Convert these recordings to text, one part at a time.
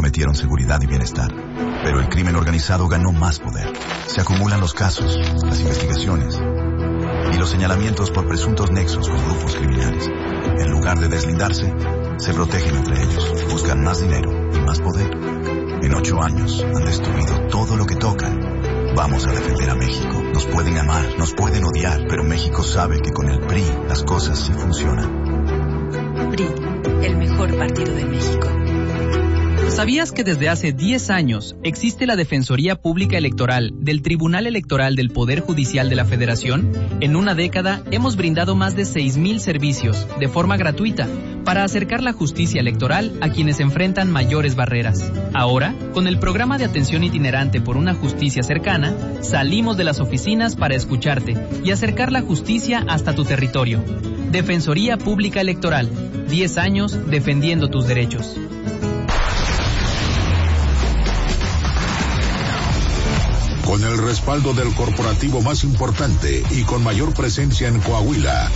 prometieron seguridad y bienestar. Pero el crimen organizado ganó más poder. Se acumulan los casos, las investigaciones y los señalamientos por presuntos nexos con grupos criminales. En lugar de deslindarse, se protegen entre ellos, buscan más dinero y más poder. En 8 años han destruido todo lo que tocan. Vamos a defender a México. Nos pueden amar, nos pueden odiar, pero México sabe que con el PRI las cosas sí funcionan. PRI, el mejor partido de México. ¿Sabías que desde hace 10 años existe la Defensoría Pública Electoral del Tribunal Electoral del Poder Judicial de la Federación? En una década hemos brindado más de 6,000 servicios de forma gratuita para acercar la justicia electoral a quienes enfrentan mayores barreras. Ahora, con el programa de atención itinerante por una justicia cercana, salimos de las oficinas para escucharte y acercar la justicia hasta tu territorio. Defensoría Pública Electoral, 10 años defendiendo tus derechos. Con el respaldo del corporativo más importante y con mayor presencia en Coahuila.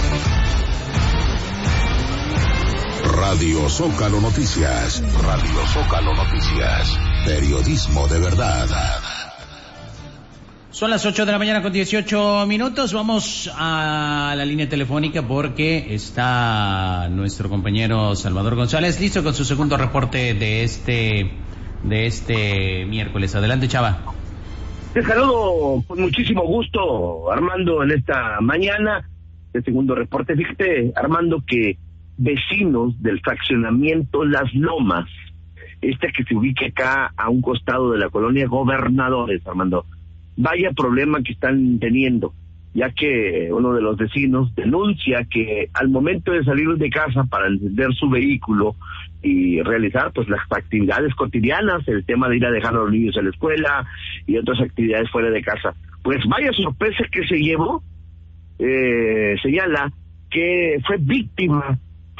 Radio Zócalo Noticias. Radio Zócalo Noticias. Periodismo de verdad. Son las 8 de la mañana con 18 minutos. Vamos a la línea telefónica porque está nuestro compañero Salvador González listo con su segundo reporte de este miércoles. Adelante, Chava. Te saludo con muchísimo gusto, Armando, en esta mañana. El segundo reporte. Fíjate, Armando, que vecinos del fraccionamiento Las Lomas, que se ubica acá a un costado de la colonia Gobernadores, Armando, vaya problema que están teniendo, ya que uno de los vecinos denuncia que al momento de salir de casa para encender su vehículo y realizar pues las actividades cotidianas, el tema de ir a dejar a los niños a la escuela y otras actividades fuera de casa, pues vaya sorpresa que se llevó. Señala que fue víctima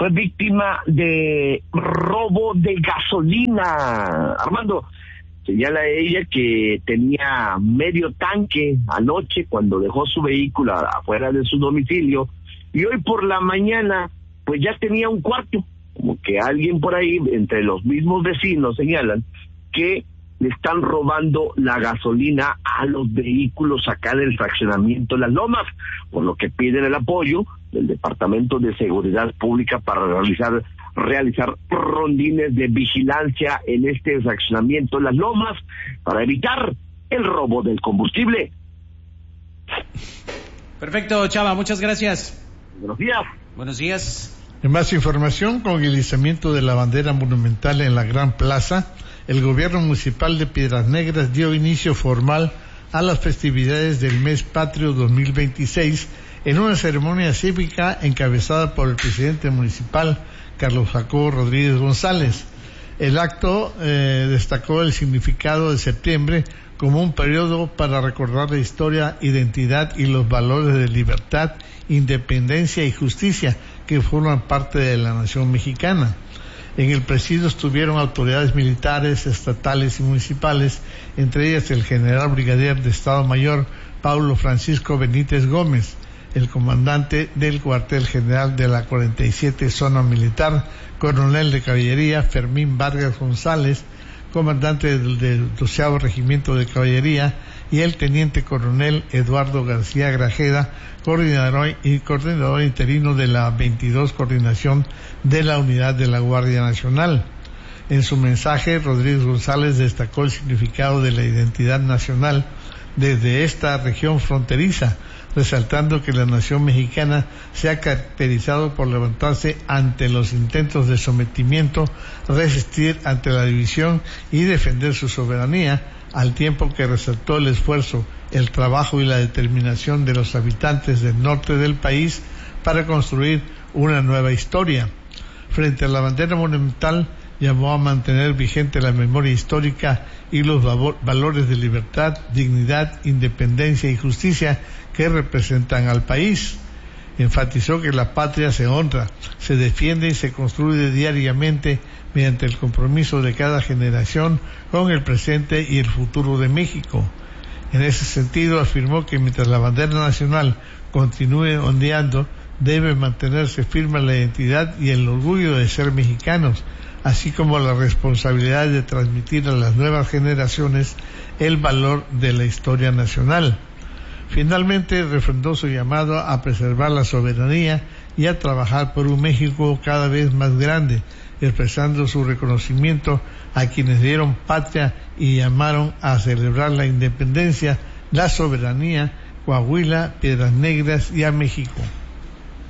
de robo de gasolina. Armando, señala ella que tenía medio tanque anoche cuando dejó su vehículo afuera de su domicilio y hoy por la mañana pues ya tenía un cuarto. Como que alguien por ahí, entre los mismos vecinos, señalan que le están robando la gasolina a los vehículos acá del fraccionamiento Las Lomas, por lo que piden el apoyo del Departamento de Seguridad Pública para realizar rondines de vigilancia en este fraccionamiento Las Lomas para evitar el robo del combustible. Perfecto, Chava, muchas gracias. Buenos días. Buenos días. En más información, con el izamiento de la bandera monumental en la Gran Plaza, el gobierno municipal de Piedras Negras dio inicio formal a las festividades del mes patrio 2026 en una ceremonia cívica encabezada por el presidente municipal, Carlos Jacobo Rodríguez González. El acto destacó el significado de septiembre como un periodo para recordar la historia, identidad y los valores de libertad, independencia y justicia que forman parte de la nación mexicana. En el presidio estuvieron autoridades militares, estatales y municipales, entre ellas el general brigadier de Estado Mayor Paulo Francisco Benítez Gómez, el comandante del cuartel general de la 47 Zona Militar, coronel de caballería Fermín Vargas González, comandante del 12º Regimiento de Caballería, y el teniente coronel Eduardo García Grajeda, coordinador interino de la 22 Coordinación de la Unidad de la Guardia Nacional. En su mensaje, Rodríguez González destacó el significado de la identidad nacional desde esta región fronteriza, resaltando que la nación mexicana se ha caracterizado por levantarse ante los intentos de sometimiento, resistir ante la división y defender su soberanía, al tiempo que resaltó el esfuerzo, el trabajo y la determinación de los habitantes del norte del país para construir una nueva historia. Frente a la bandera monumental, llamó a mantener vigente la memoria histórica y los valores de libertad, dignidad, independencia y justicia que representan al país. Enfatizó que la patria se honra, se defiende y se construye diariamente mediante el compromiso de cada generación con el presente y el futuro de México. En ese sentido, afirmó que mientras la bandera nacional continúe ondeando, debe mantenerse firme la identidad y el orgullo de ser mexicanos, así como la responsabilidad de transmitir a las nuevas generaciones el valor de la historia nacional. Finalmente, refrendó su llamado a preservar la soberanía y a trabajar por un México cada vez más grande, expresando su reconocimiento a quienes dieron patria y llamaron a celebrar la independencia, la soberanía, Coahuila, Piedras Negras y a México.